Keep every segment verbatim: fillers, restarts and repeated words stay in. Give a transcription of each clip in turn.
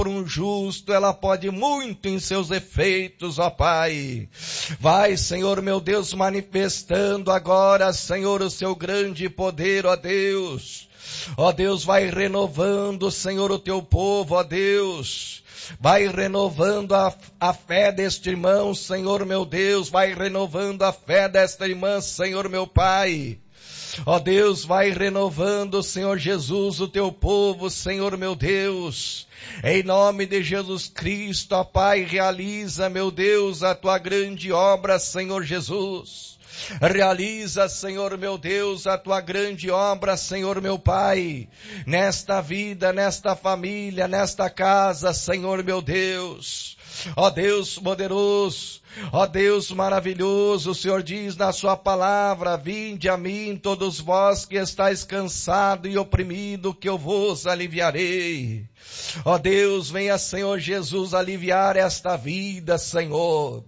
por um justo, ela pode muito em seus efeitos, ó Pai. Vai, Senhor meu Deus, manifestando agora, Senhor, o seu grande poder, ó Deus. Ó Deus, vai renovando, Senhor, o teu povo, ó Deus. Vai renovando a, a fé deste irmão, Senhor meu Deus. Vai renovando a fé desta irmã, Senhor meu Pai. Ó Deus, vai renovando, Senhor Jesus, o teu povo, Senhor meu Deus. Em nome de Jesus Cristo, ó Pai, realiza, meu Deus, a tua grande obra, Senhor Jesus. Realiza, Senhor meu Deus, a tua grande obra, Senhor meu Pai, nesta vida, nesta família, nesta casa, Senhor meu Deus. Ó Deus poderoso, ó Deus maravilhoso, o Senhor diz na sua palavra, vinde a mim todos vós que estáis cansado e oprimido, que eu vos aliviarei. Ó Deus, venha, Senhor Jesus, aliviar esta vida, Senhor.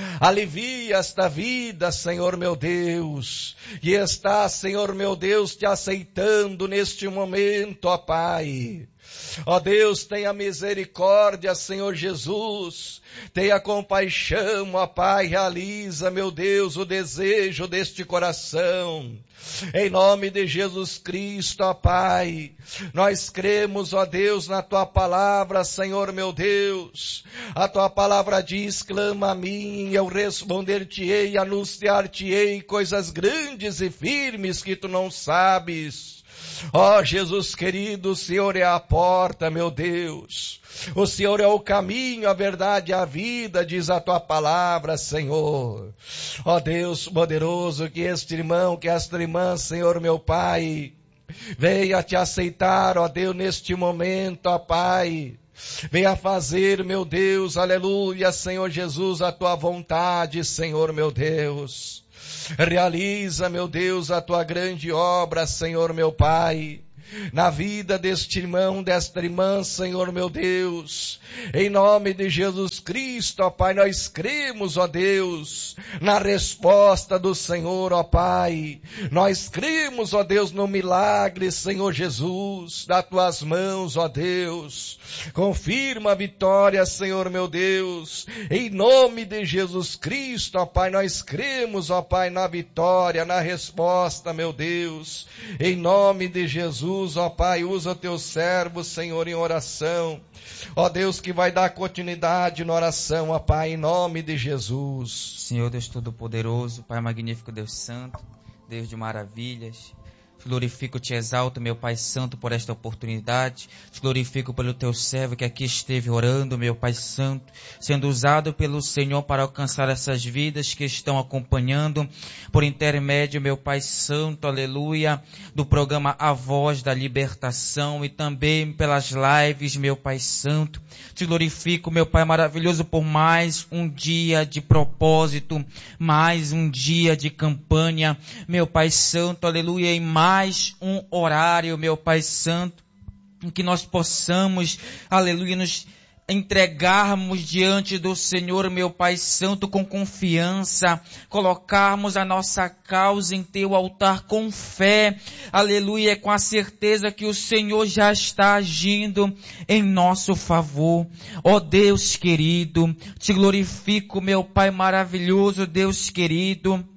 Alivia esta vida, Senhor meu Deus, e está, Senhor meu Deus, te aceitando neste momento, ó Pai. Ó Deus, tenha misericórdia, Senhor Jesus, tenha compaixão, ó Pai, realiza, meu Deus, o desejo deste coração. Em nome de Jesus Cristo, ó Pai, nós cremos, ó Deus, na tua palavra, Senhor meu Deus. A tua palavra diz, clama a mim, eu responder-te-ei, anunciar-te-ei coisas grandes e firmes que tu não sabes. Ó Jesus querido, o Senhor é a porta, meu Deus. O Senhor é o caminho, a verdade e a vida, diz a tua palavra, Senhor. Ó Deus poderoso, que este irmão, que esta irmã, Senhor meu Pai, venha te aceitar, ó Deus, neste momento, ó Pai. Venha fazer, meu Deus, aleluia, Senhor Jesus, a tua vontade, Senhor meu Deus. Realiza, meu Deus, a tua grande obra, Senhor meu Pai, na vida deste irmão, desta irmã, Senhor meu Deus. Em nome de Jesus Cristo, ó Pai, nós cremos, ó Deus, na resposta do Senhor, ó Pai. Nós cremos, ó Deus, no milagre, Senhor Jesus, das tuas mãos, ó Deus. Confirma a vitória, Senhor meu Deus. Em nome de Jesus Cristo, ó Pai, nós cremos, ó Pai, na vitória, na resposta, meu Deus. Em nome de Jesus, ó Pai, usa teu servo, Senhor, em oração. Ó Deus, que vai dar continuidade na oração, ó Pai, em nome de Jesus. Senhor Deus Todo-Poderoso, Pai magnífico, Deus Santo, Deus de maravilhas, te glorifico, te exalto, meu Pai Santo, por esta oportunidade. Te glorifico pelo teu servo que aqui esteve orando, meu Pai Santo, sendo usado pelo Senhor para alcançar essas vidas que estão acompanhando, por intermédio, meu Pai Santo, aleluia, do programa A Voz da Libertação e também pelas lives, meu Pai Santo. Te glorifico, meu Pai maravilhoso, por mais um dia de propósito, mais um dia de campanha, meu Pai Santo, aleluia, em mais mais um horário, meu Pai Santo, em que nós possamos, aleluia, nos entregarmos diante do Senhor, meu Pai Santo, com confiança, colocarmos a nossa causa em teu altar com fé, aleluia, com a certeza que o Senhor já está agindo em nosso favor. Ó Deus querido, te glorifico, meu Pai maravilhoso, Deus querido,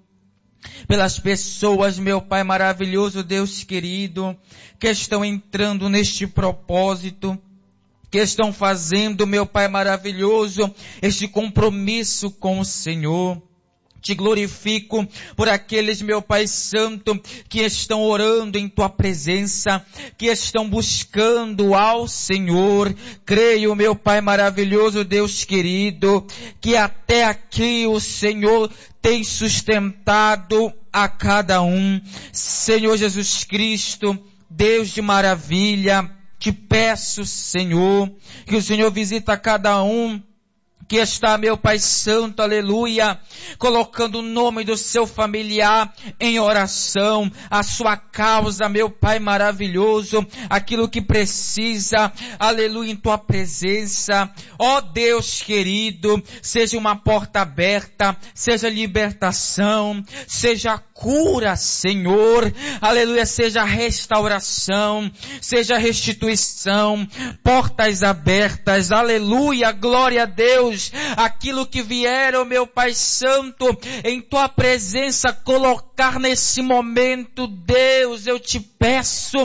pelas pessoas, meu Pai maravilhoso, Deus querido, que estão entrando neste propósito, que estão fazendo, meu Pai maravilhoso, este compromisso com o Senhor. Te glorifico por aqueles, meu Pai Santo, que estão orando em Tua presença, que estão buscando ao Senhor. Creio, meu Pai maravilhoso, Deus querido, que até aqui o Senhor tem sustentado a cada um. Senhor Jesus Cristo, Deus de maravilha, te peço, Senhor, que o Senhor visita cada um que está, meu Pai Santo, aleluia, colocando o nome do seu familiar em oração, a sua causa, meu Pai maravilhoso, aquilo que precisa, aleluia, em Tua presença. Ó Deus querido, seja uma porta aberta, seja libertação, seja cura, Senhor, aleluia, seja restauração, seja restituição, portas abertas, aleluia, glória a Deus, aquilo que vieram, meu Pai Santo, em Tua presença colocar nesse momento, Deus, eu te peço,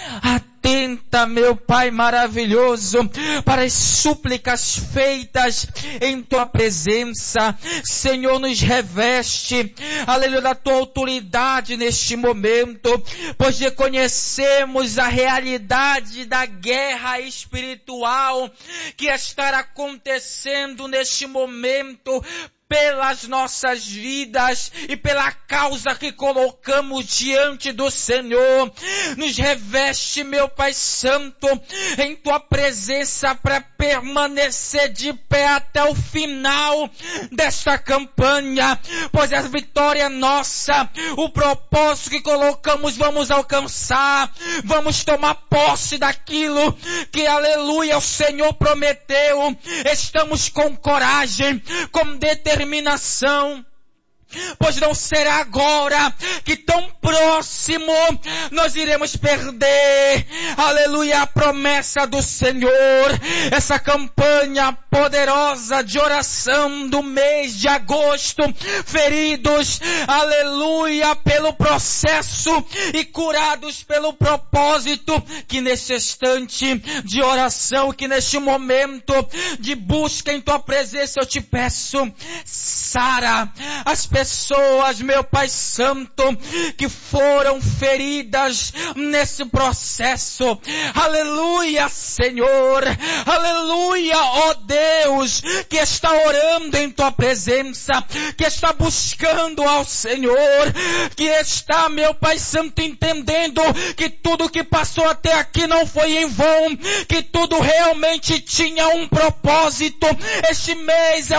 atenta, meu Pai maravilhoso, para as súplicas feitas em Tua presença. Senhor, nos reveste, aleluia, da Tua autoridade neste momento, pois reconhecemos a realidade da guerra espiritual que está acontecendo neste momento, pelas nossas vidas e pela causa que colocamos diante do Senhor. Nos reveste, meu Pai Santo, em Tua presença para permanecer de pé até o final desta campanha, pois a vitória é nossa, o propósito que colocamos vamos alcançar, vamos tomar posse daquilo que, aleluia, o Senhor prometeu. Estamos com coragem, com determinação, determinação, pois não será agora que tão próximo nós iremos perder, aleluia, a promessa do Senhor. Essa campanha poderosa de oração do mês de agosto, feridos, aleluia, pelo processo e curados pelo propósito, que neste instante de oração, que neste momento de busca em Tua presença, eu te peço, sara as pessoas, meu Pai Santo, que foram feridas nesse processo. Aleluia, Senhor. Aleluia, ó Deus, que está orando em Tua presença, que está buscando ao Senhor, que está, meu Pai Santo, entendendo que tudo que passou até aqui não foi em vão, que tudo realmente tinha um propósito. Este mês é